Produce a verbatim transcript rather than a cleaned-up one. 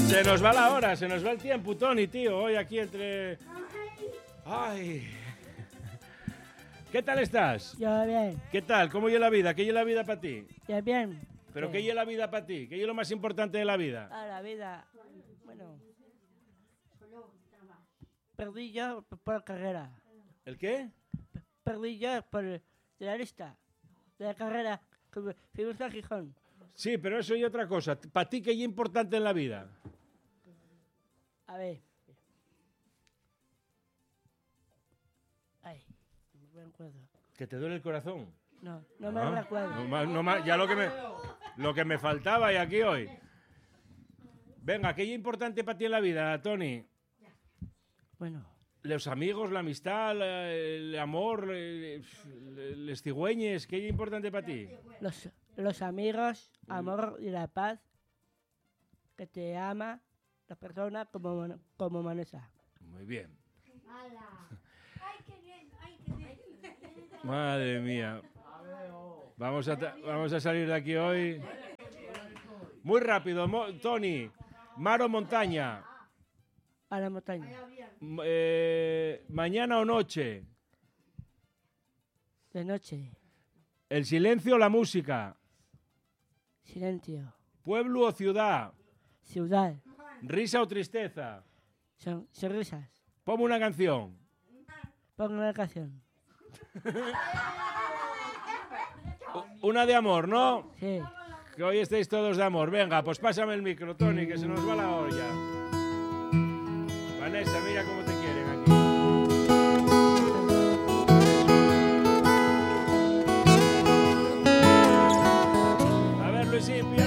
Se nos va la hora, se nos va el tiempo, Toni, tío. Hoy aquí entre... Ay... ¿Qué tal estás? Yo bien. ¿Qué tal? ¿Cómo es la vida? ¿Qué es la vida para ti? Yo bien. ¿Pero qué es la vida para ti? ¿Qué es lo más importante de la vida? Ah, la vida. Bueno. Perdí yo por la carrera. ¿El qué? Perdí yo por de la lista de la carrera que fuimos a Gijón. Sí, pero eso y otra cosa. ¿Para ti qué es importante en la vida? A ver. Ay, no me acuerdo. ¿Que te duele el corazón? No, no me Ah, recuerdo. no más- no más- ya lo que me, lo que me faltaba y aquí hoy. Venga, ¿qué es importante para ti en la vida, Toni? Bueno, Los amigos, la amistad, la- el amor, eh, les cigüeñes, ¿qué es importante para ti? los, los amigos, amor y la paz que te ama la persona como, Mon- como Vanessa. Muy bien. Madre mía. Vamos a, ta- vamos a salir de aquí hoy. Muy rápido, Mo- Toni. Mar o montaña. A la montaña. M- eh, mañana o noche. De noche. El silencio o la música. Silencio. Pueblo o ciudad. Ciudad. Risa o tristeza. Son, sonrisas. Ponme una canción. Pongo una canción. U- Una de amor, ¿no? Sí. Que hoy estáis todos de amor. Venga, pues pásame el micro, Toni, que se nos va la olla. Vanessa, mira cómo te quieren aquí. A ver, Luisín, pilla